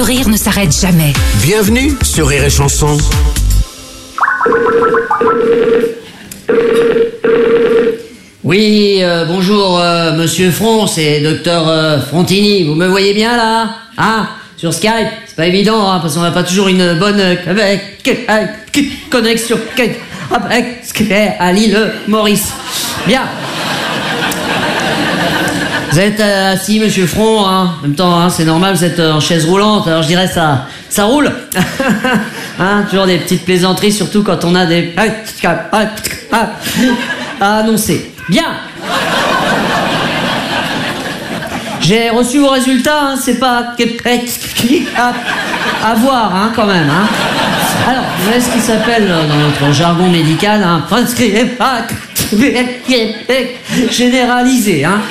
Le rire ne s'arrête jamais. Bienvenue sur Rire et Chanson. Oui, bonjour, monsieur Front, c'est docteur Frontini. Vous me voyez bien, là? Ah, sur Skype, c'est pas évident, hein, parce qu'on n'a pas toujours une bonne connexion à l'île Maurice. Bien. Vous êtes assis, monsieur Front, hein. En même temps, hein, c'est normal, vous êtes en chaise roulante, alors je dirais ça roule. Hein, toujours des petites plaisanteries, surtout quand on a des à annoncer. Bien. J'ai reçu vos résultats, hein, c'est pas à voir, hein, quand même, hein. Alors, vous savez ce qui s'appelle dans notre jargon médical, hein, généralisé, hein.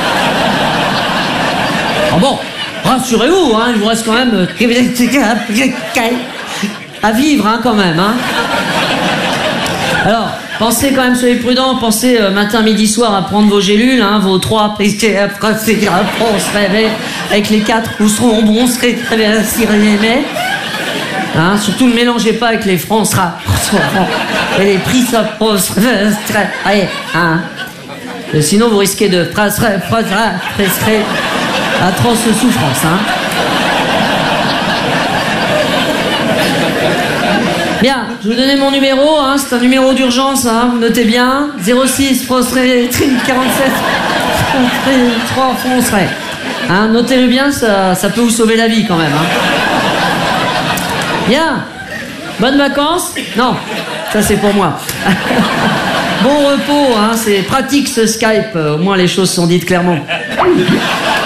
Oh bon, rassurez-vous, hein, il vous reste quand même à vivre, hein, quand même, hein. Alors, pensez quand même, soyez prudents, pensez matin, midi, soir à prendre vos gélules, hein, vos 3 prises, on se réveille, avec les 4, vous seront bons, hein, surtout ne mélangez pas avec les francs, et les prix, ça allez, hein. Sinon vous risquez de atroce souffrance, hein. Bien, je vais vous donner mon numéro, hein, c'est un numéro d'urgence, hein, notez bien, 06 47 3 foncerait. Hein, notez-le bien, ça peut vous sauver la vie quand même, hein. Bien, bonnes vacances? Non, ça c'est pour moi. Bon repos, hein, c'est pratique ce Skype, au moins les choses sont dites clairement.